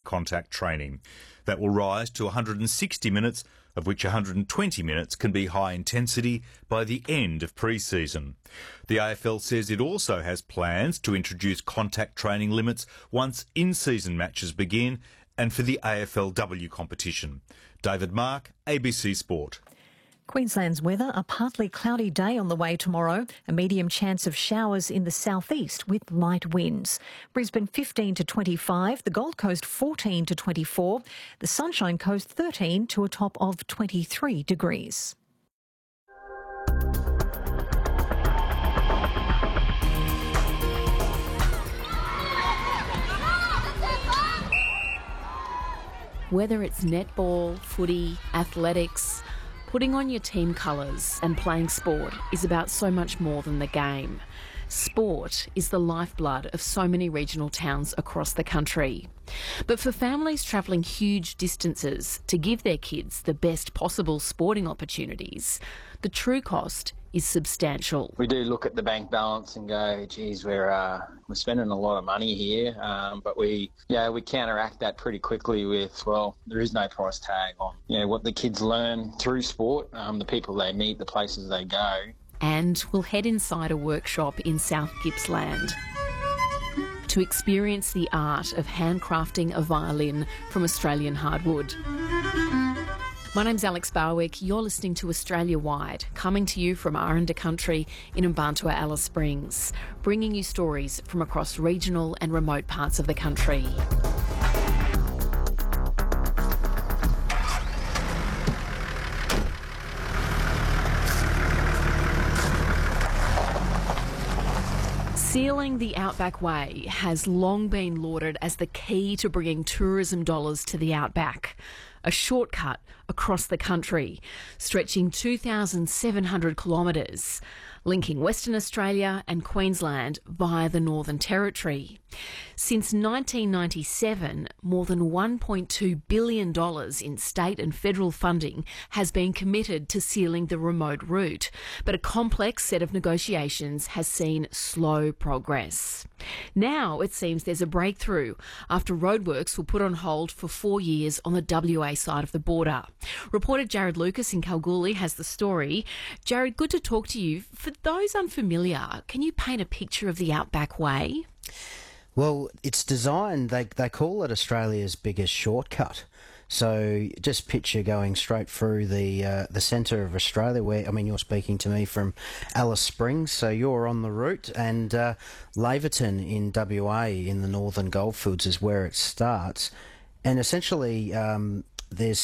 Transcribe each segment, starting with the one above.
contact training. That will rise to 160 minutes, of which 120 minutes can be high intensity by the end of pre-season. The AFL says it also has plans to introduce contact training limits once in-season matches begin and for the AFLW competition. David Mark, ABC Sport. Queensland's weather, a partly cloudy day on the way tomorrow, a medium chance of showers in the southeast with light winds. Brisbane 15 to 25, the Gold Coast 14 to 24, the Sunshine Coast 13 to a top of 23 degrees. Whether it's netball, footy, athletics, putting on your team colours and playing sport is about so much more than the game. Sport is the lifeblood of so many regional towns across the country. But for families travelling huge distances to give their kids the best possible sporting opportunities, the true cost is substantial. We do look at the bank balance and go, geez, we're spending a lot of money here, but we counteract that pretty quickly with, well, there is no price tag on what the kids learn through sport, the people they meet, the places they go. And we'll head inside a workshop in South Gippsland to experience the art of handcrafting a violin from Australian hardwood. My name's Alex Barwick. You're listening to Australia Wide, coming to you from Aranda Country in Mbantua, Alice Springs, bringing you stories from across regional and remote parts of the country. Sealing the Outback Way has long been lauded as the key to bringing tourism dollars to the Outback. A shortcut across the country, stretching 2,700 kilometres, linking Western Australia and Queensland via the Northern Territory. Since 1997, more than $1.2 billion in state and federal funding has been committed to sealing the remote route, but a complex set of negotiations has seen slow progress. Now it seems there's a breakthrough after roadworks were put on hold for 4 years on the WA side of the border. Reporter Jared Lucas in Kalgoorlie has the story. Jared, good to talk to you. For those unfamiliar, can you paint a picture of the Outback Way? Well, it's designed, they call it Australia's biggest shortcut. So just picture going straight through the centre of Australia where, you're speaking to me from Alice Springs, so you're on the route, and Laverton in WA in the Northern Goldfields is where it starts. And essentially there's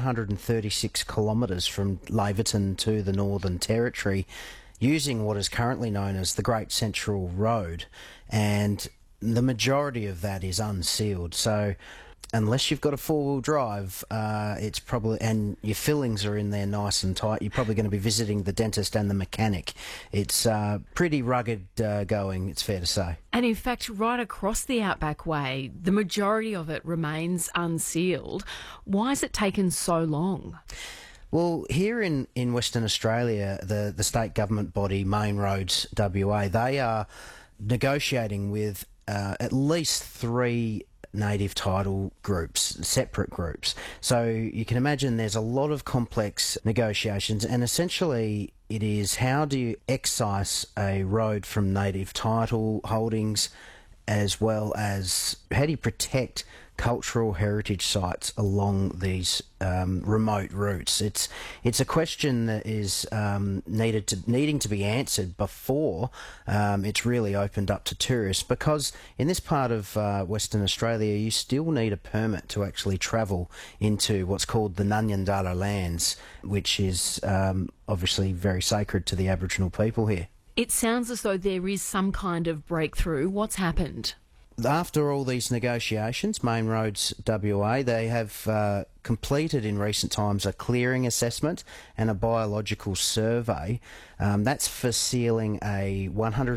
736 kilometres from Laverton to the Northern Territory using what is currently known as the Great Central Road, and the majority of that is unsealed. So unless you've got a four-wheel drive, it's probably, and your fillings are in there nice and tight, you're probably going to be visiting the dentist and the mechanic. It's pretty rugged going, it's fair to say. And in fact, right across the Outback Way, the majority of it remains unsealed. Why has it taken so long? Well, here in Western Australia, the state government body, Main Roads WA, they are negotiating with at least 3 native title groups, separate groups. So you can imagine there's a lot of complex negotiations, and essentially it is how do you excise a road from native title holdings, as well as how do you protect cultural heritage sites along these remote routes. It's a question that is needing to be answered before it's really opened up to tourists, because in this part of Western Australia you still need a permit to actually travel into what's called the Nanyandala lands, which is obviously very sacred to the Aboriginal people here. It sounds as though there is some kind of breakthrough. What's happened? After all these negotiations, Main Roads WA, they have completed in recent times a clearing assessment and a biological survey. That's for sealing a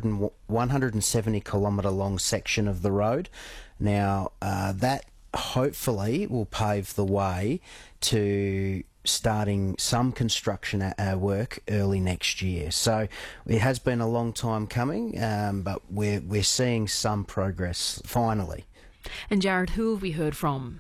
170 kilometre long section of the road. Now, that hopefully will pave the way to starting some construction work early next year. So it has been a long time coming, but we're seeing some progress finally. And Jared, who have we heard from?